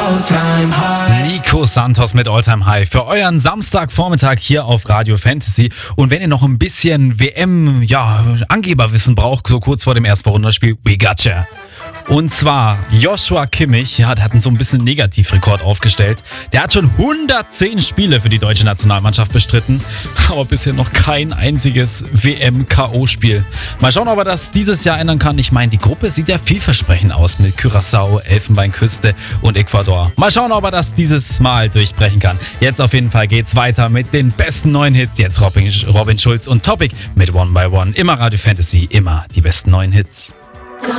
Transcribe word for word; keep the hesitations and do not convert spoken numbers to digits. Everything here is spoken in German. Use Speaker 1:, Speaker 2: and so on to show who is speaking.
Speaker 1: All-Time High.
Speaker 2: Nico Santos mit All-Time High für euren Samstagvormittag hier auf Radio Fantasy. Und wenn ihr noch ein bisschen W M, ja, Angeberwissen braucht, so kurz vor dem ersten Rundenspiel, we gotcha. Und zwar Joshua Kimmich, ja, der hat einen so ein bisschen Negativrekord aufgestellt. Der hat schon hundertzehn Spiele für die deutsche Nationalmannschaft bestritten, aber bisher noch kein einziges W M-K O-Spiel. Mal schauen, ob er das dieses Jahr ändern kann. Ich meine, die Gruppe sieht ja vielversprechend aus mit Curaçao, Elfenbeinküste und Ecuador. Mal schauen, ob er das dieses Mal durchbrechen kann. Jetzt auf jeden Fall geht's weiter mit den besten neuen Hits. Jetzt Robin, Robin Schulz und Topic mit One by One. Immer Radio Fantasy, immer die besten neuen Hits.